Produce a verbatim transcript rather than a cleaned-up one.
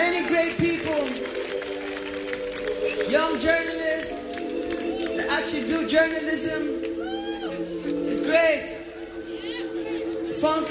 many great people, young journalists that actually do journalism. It's great. Funk